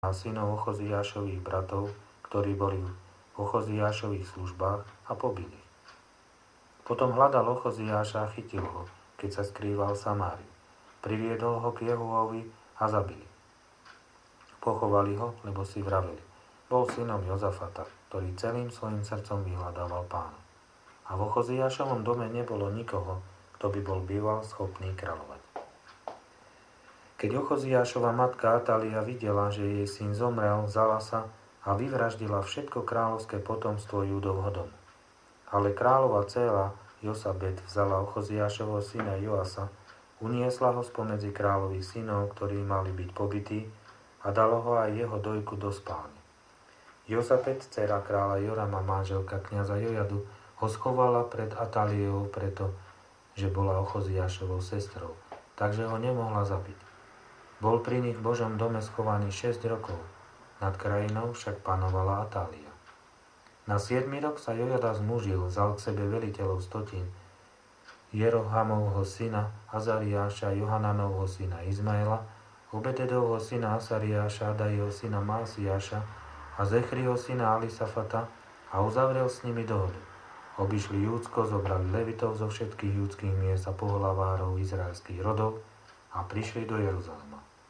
a synov Ochoziášových bratov, ktorí boli v Ochoziášových službách, a pobili. Potom hľadal Ochoziáša a chytil ho, keď sa skrýval v Samárii. Priviedol ho k Jehuovi a zabili. Pochovali ho, lebo si vraveli: bol synom Jozafata, ktorý celým svojim srdcom vyhľadával Pána. A v Ochoziášovom dome nebolo nikoho, kto by bol býval schopný kráľovať. Keď Ochoziášova matka Atália videla, že jej syn zomrel, vzala sa a vyvraždila všetko kráľovské potomstvo Júdovho domu. Ale kráľova dcéra Josabet vzala Ochoziášovho syna Joasa, uniesla ho spomedzi kráľových synov, ktorí mali byť pobití, a dalo ho aj jeho dojku do spálne. Josabet, dcéra kráľa Jorama, manželka kňaza Jojadu, ho schovala pred Atáliou preto, že bola Ochoziášovou sestrou, takže ho nemohla zabiť. Bol pri nich v Božom dome schovaný 6 rokov, nad krajinou však panovala Atália. Na 7. rok sa Jojada zmužil, vzal k sebe veliteľov stotín, Jerohamovho syna Azariáša, Johananovho syna Izmaela, Obededovho syna Asariáša, Adaiho syna Másiáša a Zechriho syna Alisafata a uzavrel s nimi dohodu. Obišli Júdsko, zobrali levitov zo všetkých judských miest a pohlavárov izraelských rodov a prišli do Jeruzalema.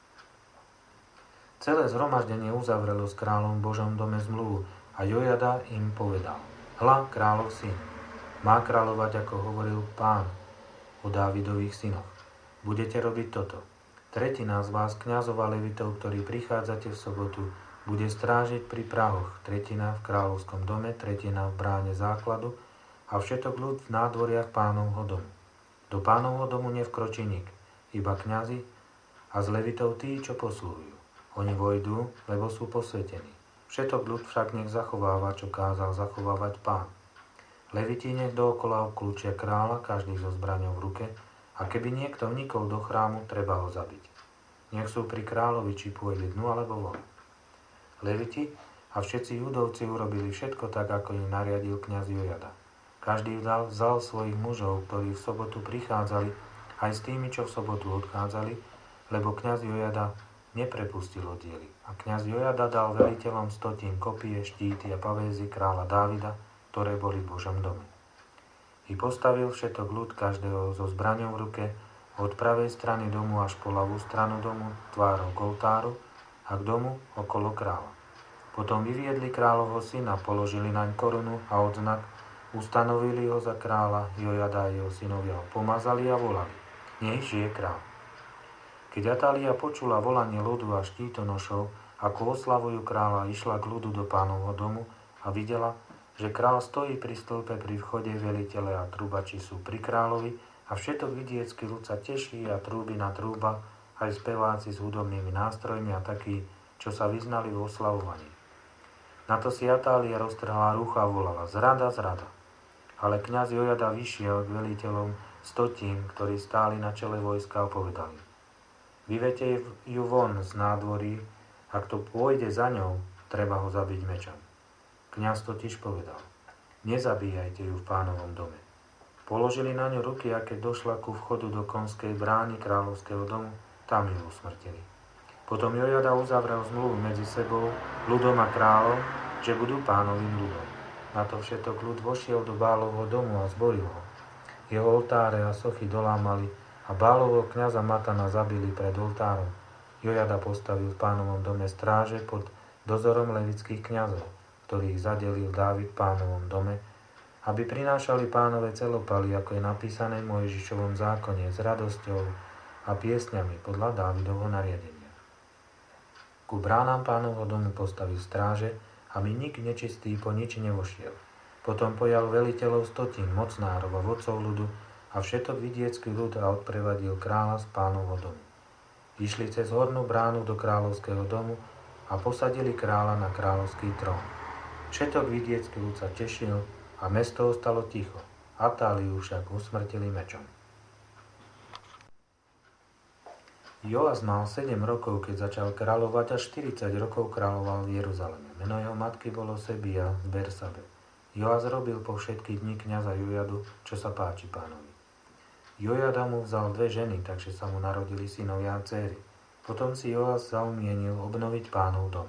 Celé zhromaždenie uzavrelo s kráľom v Božom dome zmluvu a Jojada im povedal: hľa, kráľov syn, má kráľovať, ako hovoril Pán o Dávidových synoch. Budete robiť toto. Tretina z vás, kňazov a levitov, ktorí prichádzate v sobotu, bude strážiť pri prahoch, tretina v kráľovskom dome, tretina v bráne základu a všetok ľud v nádvoriach Pánovho domu. Do Pánovho domu nevkročí nik, iba kňazi a z levitov tí, čo posluhujú. Oni vojdú, lebo sú posvetení. Všetok ľud však nech zachováva, čo kázal zachovávať Pán. Leviti nech dookola obklúčia kráľa, každý so zbraňou v ruke, a keby niekto vnikol do chrámu, treba ho zabiť. Nech sú pri kráľovi, či pôjde dnu alebo von. Leviti a všetci judovci urobili všetko tak, ako im nariadil kňaz Jojada. Každý vzal svojich mužov, ktorí v sobotu prichádzali, aj s tými, čo v sobotu odchádzali, lebo kňaz Jojada neprepustil oddiely. A kňaz Jojada dal veliteľom stotín kopie, štíty a pavézy kráľa Dávida, ktoré boli v Božom dome. I postavil všetok ľud, každého so zbraňou v ruke, od pravej strany domu až po ľavú stranu domu, tvárou k oltáru a k domu okolo kráľa. Potom vyviedli kráľovho syna, položili naň korunu a odznak, ustanovili ho za kráľa, Jojada a jeho synovia ho pomazali a volali: nech žije kráľ. Keď Atália počula volanie ľudu a štítonošov, ako oslavujú kráľa, išla k ľudu do Pánovho domu a videla, že kráľ stojí pri stĺpe pri vchode, veliteľe a trúbači sú pri kráľovi a všetok vidiecký ľud sa teší a trúbi na trúba, aj speváci s hudobnými nástrojmi a takí, čo sa vyznali v oslavovaní. Na to si Atália roztrhla rucha a volala: zrada, zrada. Ale kňaz Jojada vyšiel k veliteľom stotín, ktorí stáli na čele vojska, a povedali: vyvete ju von z nádvorí, ak to pôjde za ňou, treba ho zabiť mečom. Kňaz totiž povedal: nezabíjajte ju v Pánovom dome. Položili na ňu ruky, a keď došla ku vchodu do konskej brány kráľovského domu, tam ju usmrtili. Potom Jojada uzavrel zmluvu medzi sebou, ľudom a kráľom, že budú Pánovým ľudom. Na to všetok ľud vošiel do Bálovho domu a zboril ho. Jeho oltáre a sochy dolámali a Bálovho kňaza Matana zabili pred oltárom. Jojada postavil v Pánovom dome stráže pod dozorom levických kňazov, ktorých zadelil Dávid v Pánovom dome, aby prinášali Pánove celopaly, ako je napísané v Mojžišovom zákone, s radosťou a piesňami podľa Dávidovho nariadenia. Ku bránám Pánovho domu postavil stráže, aby nik nečistý po nič nevošiel. Potom pojal veliteľov stotín, mocnárov a vodcov ľudu a všetok vidiecký ľud a odprevadil kráľa z Pánovho domu. Išli cez hornú bránu do kráľovského domu a posadili kráľa na kráľovský trón. Všetok vidiecký ľud sa tešil a mesto ostalo ticho. Atáliu však usmrtili mečom. Joas mal 7 rokov, keď začal kráľovať, a 40 rokov kráľoval v Jeruzaleme. Meno jeho matky bolo Sebia z Bersabe. Joas robil po všetky dni kňaza Jojadu, čo sa páči Pánovi. Jojada mu vzal 2 ženy, takže sa mu narodili synovia a dcéry. Potom si Joas zaumienil obnoviť Pánov dom.